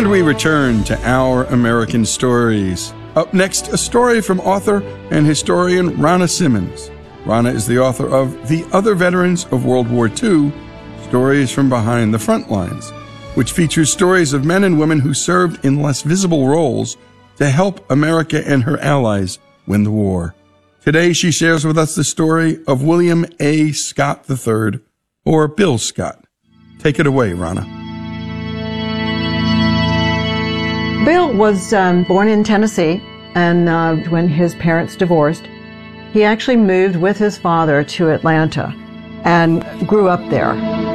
And we return to Our American Stories. Up next, a story from author and historian Ronna Simmons. Ronna is the author of The Other Veterans of World War II, Stories from Behind the Front Lines, which features stories of men and women who served in less visible roles to help America and her allies win the war. Today, she shares with us the story of William A. Scott III, or Bill Scott. Take it away, Ronna. Bill was born in Tennessee, and when his parents divorced, he actually moved with his father to Atlanta and grew up there.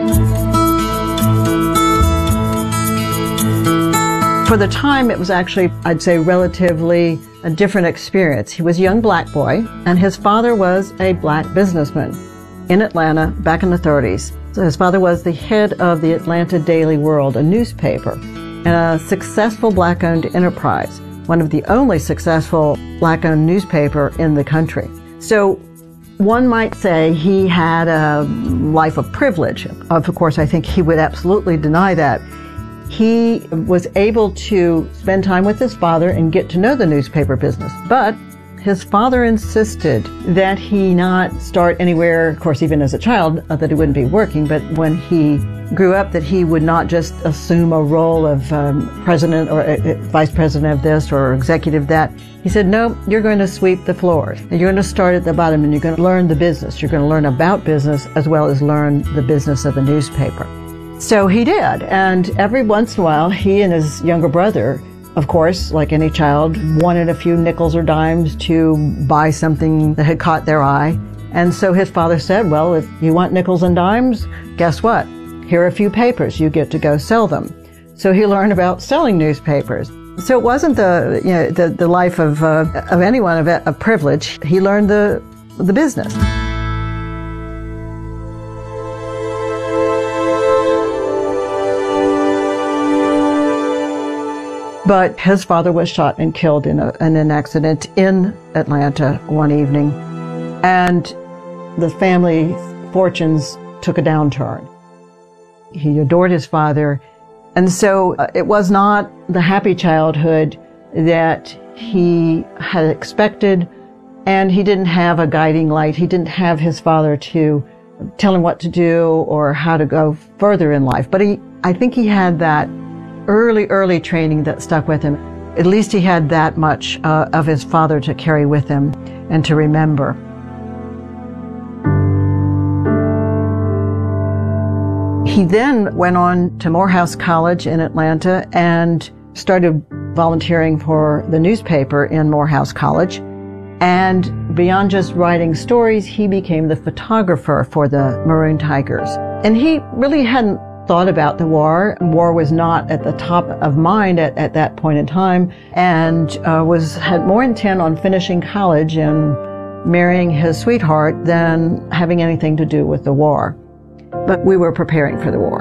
For the time, it was actually, I'd say, relatively a different experience. He was a young black boy, and his father was a black businessman in Atlanta back in the 30s. So his father was the head of the Atlanta Daily World, a newspaper, and a successful black-owned enterprise, one of the only successful black-owned newspaper in the country. So one might say he had a life of privilege. Of course, I think he would absolutely deny that. He was able to spend time with his father and get to know the newspaper business. But his father insisted that he not start anywhere, of course, even as a child, that he wouldn't be working, but when he grew up, that he would not just assume a role of president or vice president of this or executive that. He said, no, you're going to sweep the floors. And you're going to start at the bottom and you're going to learn the business. You're going to learn about business as well as learn the business of the newspaper. So he did, and every once in a while, he and his younger brother, of course, like any child, wanted a few nickels or dimes to buy something that had caught their eye. And so his father said, well, if you want nickels and dimes, guess what? Here are a few papers. You get to go sell them. So he learned about selling newspapers. So it wasn't the life of anyone of privilege. He learned the business. But his father was shot and killed in an accident in Atlanta one evening, and the family's fortunes took a downturn. He adored his father, and so it was not the happy childhood that he had expected, and he didn't have a guiding light. He didn't have his father to tell him what to do or how to go further in life. But I think he had that early training that stuck with him. At least he had that much of his father to carry with him and to remember. He then went on to Morehouse College in Atlanta and started volunteering for the newspaper in Morehouse College. And beyond just writing stories, he became the photographer for the Maroon Tigers. And he really hadn't thought about the war. War was not at the top of mind at that point in time, and had more intent on finishing college and marrying his sweetheart than having anything to do with the war. But we were preparing for the war.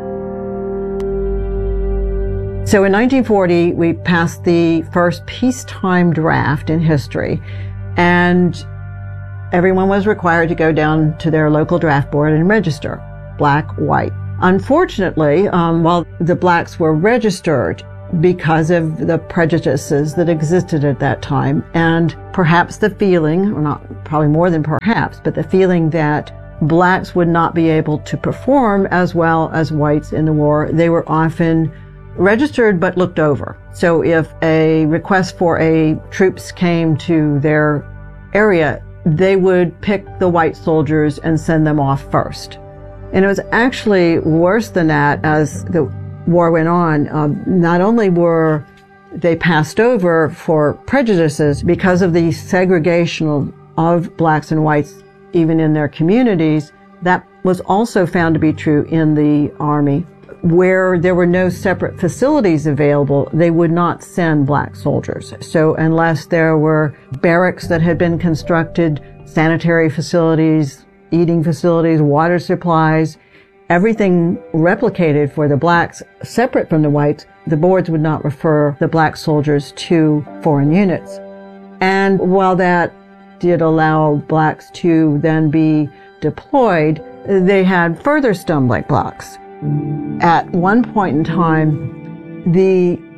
So in 1940, we passed the first peacetime draft in history, and everyone was required to go down to their local draft board and register, black, white. Unfortunately, while the blacks were registered because of the prejudices that existed at that time, and perhaps the feeling, or not probably more than perhaps, but the feeling that blacks would not be able to perform as well as whites in the war, they were often registered but looked over. So if a request for troops came to their area, they would pick the white soldiers and send them off first. And it was actually worse than that as the war went on. Not only were they passed over for prejudices because of the segregation of blacks and whites even in their communities, that was also found to be true in the Army. Where there were no separate facilities available, they would not send black soldiers. So unless there were barracks that had been constructed, sanitary facilities, eating facilities, water supplies, everything replicated for the blacks separate from the whites, the boards would not refer the black soldiers to foreign units. And while that did allow blacks to then be deployed, they had further stumbling blocks. At one point in time, the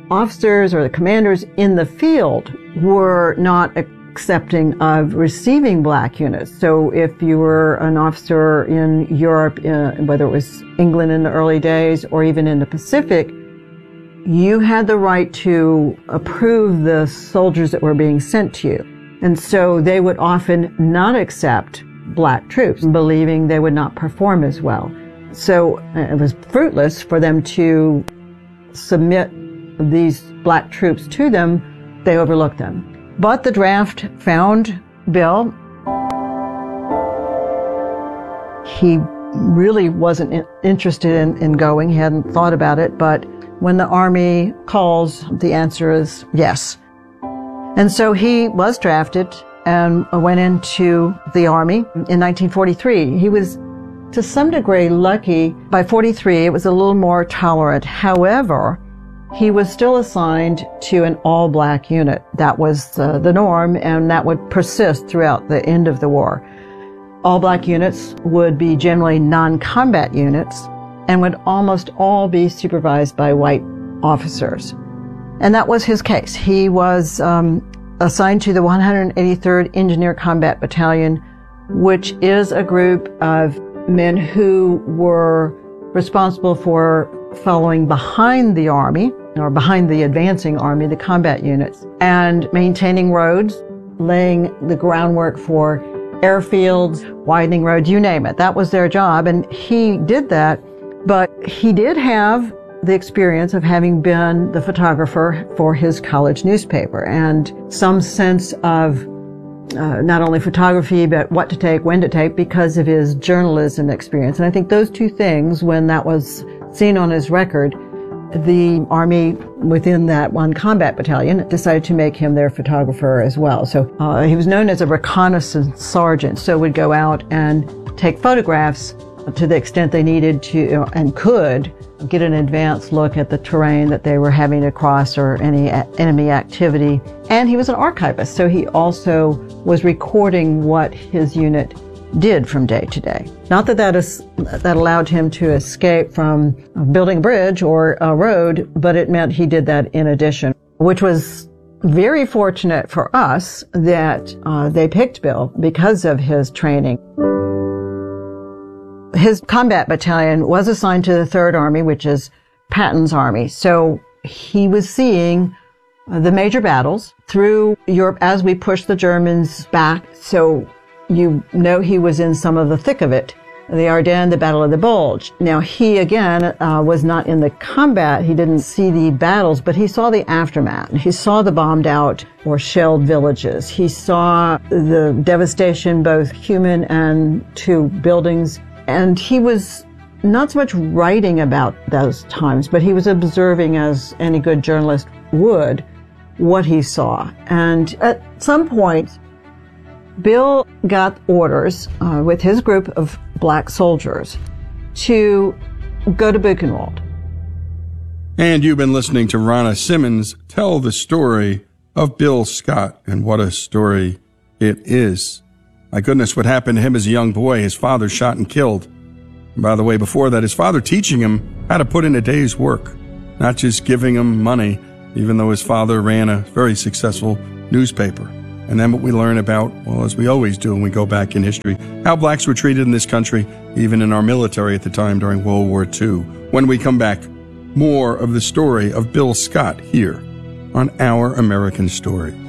officers or the commanders in the field were not accepting of receiving black units. So if you were an officer in Europe, whether it was England in the early days or even in the Pacific, you had the right to approve the soldiers that were being sent to you. And so they would often not accept black troops, believing they would not perform as well. So it was fruitless for them to submit these black troops to them. They overlooked them. But the draft found Bill. He really wasn't interested in going. He hadn't thought about it. But when the Army calls, the answer is yes. And so he was drafted and went into the Army in 1943. He was, to some degree, lucky. By 43, it was a little more tolerant. However, he was still assigned to an all-black unit. That was the norm, and that would persist throughout the end of the war. All-black units would be generally non-combat units and would almost all be supervised by white officers. And that was his case. He was assigned to the 183rd Engineer Combat Battalion, which is a group of men who were responsible for following behind the Army, or behind the advancing Army, the combat units, and maintaining roads, laying the groundwork for airfields, widening roads, you name it. That was their job, and he did that, but he did have the experience of having been the photographer for his college newspaper, and some sense of not only photography, but what to take, when to take, because of his journalism experience. And I think those two things, when that was seen on his record, the Army within that one combat battalion decided to make him their photographer as well. So he was known as a reconnaissance sergeant, so would go out and take photographs to the extent they needed to and could get an advanced look at the terrain that they were having to cross or any enemy activity. And he was an archivist, so he also was recording what his unit did from day to day. Not that allowed him to escape from building a bridge or a road, but it meant he did that in addition, which was very fortunate for us that they picked Bill because of his training. His combat battalion was assigned to the 3rd Army, which is Patton's army. So he was seeing the major battles through Europe as we pushed the Germans back. So you know he was in some of the thick of it. The Ardennes, the Battle of the Bulge. Now he again was not in the combat. He didn't see the battles, but he saw the aftermath. He saw the bombed out or shelled villages. He saw the devastation, both human and to buildings. And he was not so much writing about those times, but he was observing, as any good journalist would, what he saw. And at some point, Bill got orders with his group of black soldiers to go to Buchenwald. And you've been listening to Ronna Simmons tell the story of Bill Scott, and what a story it is. My goodness, what happened to him as a young boy, his father shot and killed. And by the way, before that, his father teaching him how to put in a day's work, not just giving him money, even though his father ran a very successful newspaper. And then what we learn about, well, as we always do when we go back in history, how blacks were treated in this country, even in our military at the time during World War II. When we come back, more of the story of Bill Scott here on Our American Stories.